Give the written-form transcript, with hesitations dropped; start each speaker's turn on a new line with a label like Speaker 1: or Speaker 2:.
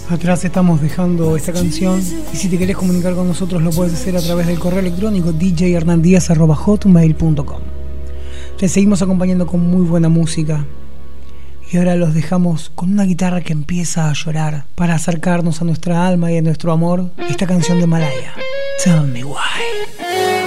Speaker 1: Atrás estamos dejando esta canción y si te querés comunicar con nosotros lo puedes hacer a través del correo electrónico djhernandíaz@hotmail.com. Te seguimos acompañando con muy buena música y ahora los dejamos con una guitarra que empieza a llorar para acercarnos a nuestra alma y a nuestro amor, esta canción de Malaya, Tell Me Why.